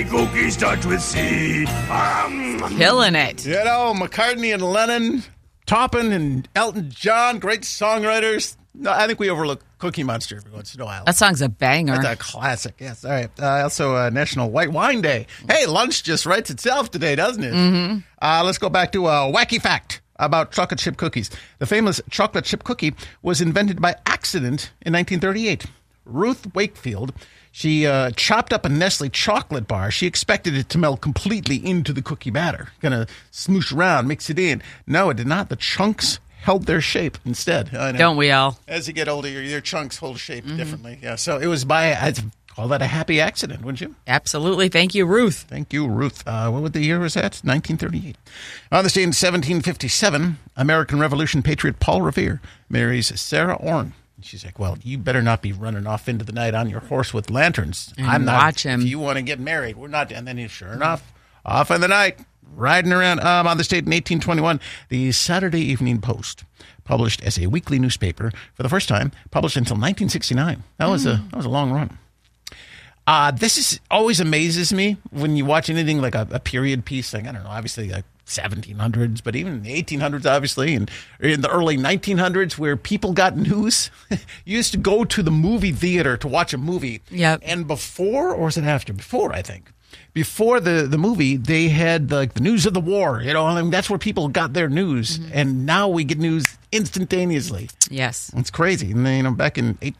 Cookie starts with C. Killing it. You know, McCartney and Lennon, Toppin and Elton John, great songwriters. No, I think we overlook Cookie Monster every once in a while. That song's a banger. That's a classic, yes. All right. Also, National White Wine Day. Hey, lunch just writes itself today, doesn't it? Mm-hmm. Let's go back to a wacky fact about chocolate chip cookies. The famous chocolate chip cookie was invented by accident in 1938. Ruth Wakefield, she chopped up a Nestle chocolate bar. She expected it to melt completely into the cookie batter. Gonna smoosh around, mix it in. No, it did not. The chunks held their shape instead. I know. Don't we all? As you get older, your chunks hold shape differently. Yeah, so it was I'd call that a happy accident, wouldn't you? Absolutely. Thank you, Ruth. Thank you, Ruth. What would the year was that? 1938. On this day in 1757, American Revolution patriot Paul Revere marries Sarah Orne. She's like, well, you better not be running off into the night on your horse with lanterns. And I'm not. watch him. If you want to get married, we're not. And then, sure enough, off in the night, riding around. On this date in 1821, the Saturday Evening Post, published as a weekly newspaper for the first time, published until 1969. That was a long run. This always amazes me when you watch anything like a period piece. Like, I don't know, obviously like 1700s, but even in the 1800s, obviously, and in the early 1900s, where people got news. You used to go to the movie theater to watch a movie. Yep. And before, or was it after? Before, I think. Before the movie, they had the news of the war. You know, I mean, that's where people got their news. And now we get news instantaneously. Yes. It's crazy. And then, back in